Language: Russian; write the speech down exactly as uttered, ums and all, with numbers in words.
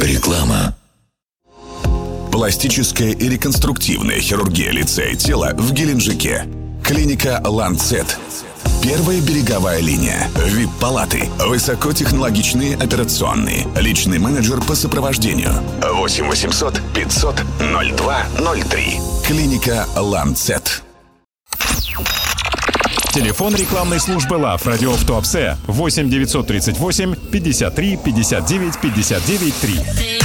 Реклама. Пластическая и реконструктивная хирургия лица и тела в Геленджике. Клиника «Ланцет». Первая береговая линия. ви ай пи-палаты. Высокотехнологичные операционные. Личный менеджер по сопровождению. восемь восемьсот пятьсот ноль два ноль три. Клиника «Ланцет». Телефон рекламной службы «Лав» радио в Туапсе восемь девятьсот тридцать восемь пятьдесят три пятьдесят девять пятьдесят девять три.